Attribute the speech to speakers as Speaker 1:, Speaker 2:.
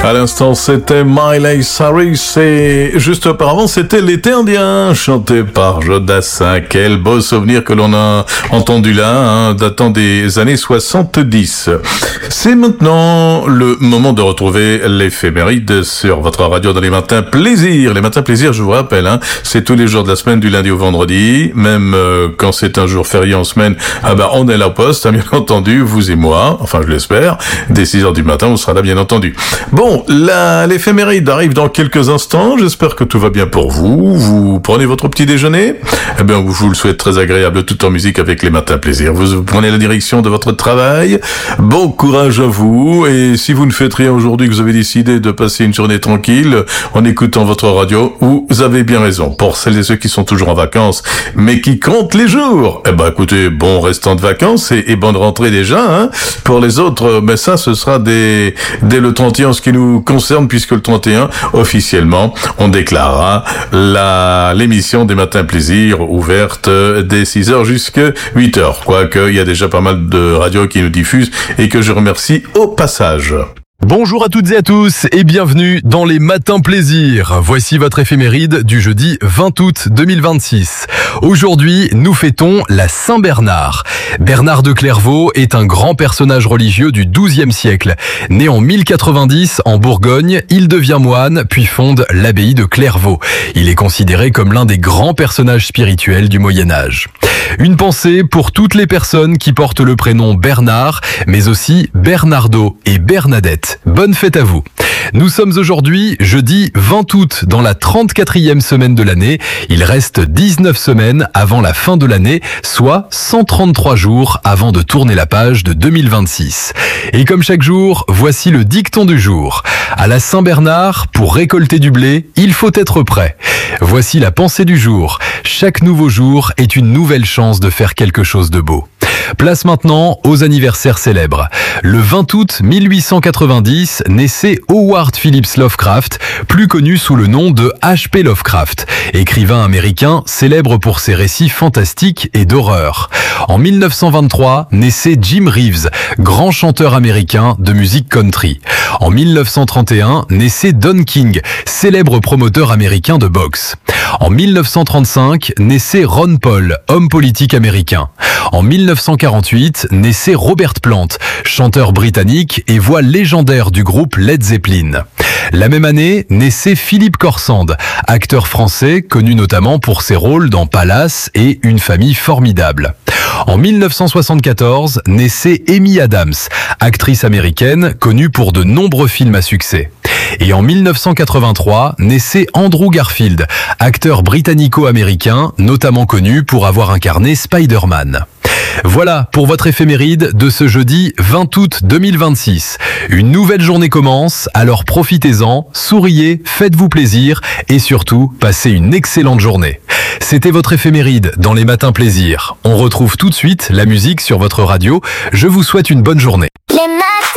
Speaker 1: À l'instant, c'était Miley Cyrus et juste auparavant, c'était L'été indien, chanté par Jodassin. Quel beau souvenir que l'on a entendu là, datant des années 70. C'est maintenant le moment de retrouver l'éphéméride sur votre radio dans les matins plaisir. Les matins plaisir, je vous rappelle, c'est tous les jours de la semaine du lundi au vendredi, même quand c'est un jour férié en semaine, on est là au poste, bien entendu, vous et moi, enfin je l'espère, dès 6h du matin, on sera là bien entendu. Bon, l'éphéméride arrive dans quelques instants, j'espère que tout va bien pour vous. Vous prenez votre petit déjeuner, je vous le souhaite très agréable, tout en musique avec les matins plaisir. Vous prenez la direction de votre travail, bon courage à vous, et si vous ne faites rien aujourd'hui, que vous avez décidé de passer une journée tranquille en écoutant votre radio, vous avez bien raison. Pour celles et ceux qui sont toujours en vacances, mais qui comptent les jours, écoutez, bon restant de vacances et bonne rentrée déjà, Pour les autres, ça ce sera dès le 31 en ce qui nous concerne, puisque le 31, officiellement, on déclarera l'émission des matins plaisir ouverte dès 6h jusqu'à 8h. Quoique, il y a déjà pas mal de radios qui nous diffusent et que je remercie au passage.
Speaker 2: Bonjour à toutes et à tous et bienvenue dans les Matins Plaisir. Voici votre éphéméride du jeudi 20 août 2026. Aujourd'hui, nous fêtons la Saint-Bernard. Bernard de Clairvaux est un grand personnage religieux du XIIe siècle. Né en 1090 en Bourgogne, il devient moine puis fonde l'abbaye de Clairvaux. Il est considéré comme l'un des grands personnages spirituels du Moyen-Âge. Une pensée pour toutes les personnes qui portent le prénom Bernard, mais aussi Bernardo et Bernadette. Bonne fête à vous. Nous sommes aujourd'hui jeudi 20 août dans la 34e semaine de l'année. Il reste 19 semaines avant la fin de l'année, soit 133 jours avant de tourner la page de 2026. Et comme chaque jour, voici le dicton du jour. À la Saint-Bernard, pour récolter du blé, il faut être prêt. Voici la pensée du jour. Chaque nouveau jour est une nouvelle chance de faire quelque chose de beau. Place maintenant aux anniversaires célèbres. Le 20 août 1890 naissait Howard Phillips Lovecraft, plus connu sous le nom de H.P. Lovecraft, écrivain américain célèbre pour ses récits fantastiques et d'horreur. En 1923 naissait Jim Reeves, grand chanteur américain de musique country. En 1931 naissait Don King, célèbre promoteur américain de boxe. En 1935 naissait Ron Paul, homme politique américain. En 1948 naissait Robert Plant, chanteur britannique et voix légendaire du groupe Led Zeppelin. La même année naissait Philippe Corsand, acteur français connu notamment pour ses rôles dans Palace et Une famille formidable. En 1974 naissait Amy Adams, actrice américaine connue pour de nombreux films à succès. Et en 1983 naissait Andrew Garfield, acteur britannico-américain notamment connu pour avoir incarné Spider-Man. Voilà pour votre éphéméride de ce jeudi 20 août 2026. Une nouvelle journée commence, alors profitez-en, souriez, faites-vous plaisir et surtout, passez une excellente journée. C'était votre éphéméride dans les matins plaisir. On retrouve tout de suite la musique sur votre radio. Je vous souhaite une bonne journée.